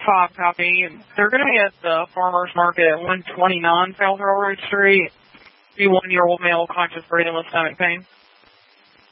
5 copy. They're going to be at the Farmers Market at 129 South Railroad Street. Be 1-year-old male, conscious breathing with stomach pain.